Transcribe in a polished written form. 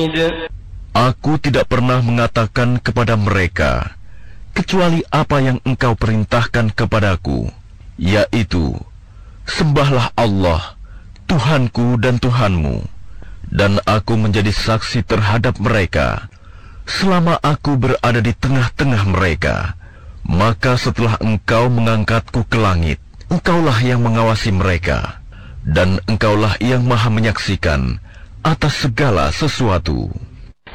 Aku tidak pernah mengatakan kepada mereka kecuali apa yang engkau perintahkan kepadaku, yaitu sembahlah Allah, Tuhanku dan Tuhanmu, dan aku menjadi saksi terhadap mereka selama aku berada di tengah-tengah mereka. Maka setelah engkau mengangkatku ke langit, engkaulah yang mengawasi mereka, dan engkaulah yang maha menyaksikan atas segala sesuatu.